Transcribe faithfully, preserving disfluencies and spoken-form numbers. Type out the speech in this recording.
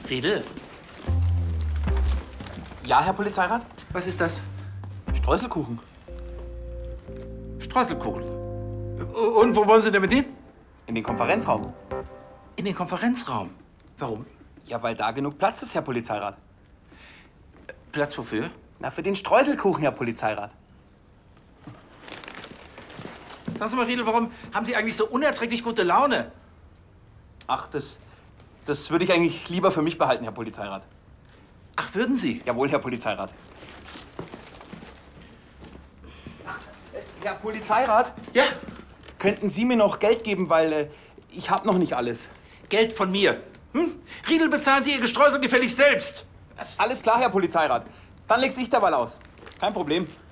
Riedel? Ja, Herr Polizeirat? Was ist das? Streuselkuchen. Streuselkuchen. Und wo wollen Sie damit hin? In den Konferenzraum. In den Konferenzraum? Warum? Ja, weil da genug Platz ist, Herr Polizeirat. Platz wofür? Na, für den Streuselkuchen, Herr Polizeirat. Sagen Sie mal, Riedel, warum haben Sie eigentlich so unerträglich gute Laune? Ach, das, das würde ich eigentlich lieber für mich behalten, Herr Polizeirat. Ach, würden Sie? Jawohl, Herr Polizeirat. Herr Polizeirat? Ja? Könnten Sie mir noch Geld geben, weil äh, ich habe noch nicht alles. Geld von mir. Hm? Riedel, bezahlen Sie Ihr Gestreusel gefälligst selbst. Alles klar, Herr Polizeirat. Dann leg's ich derweil aus. Kein Problem.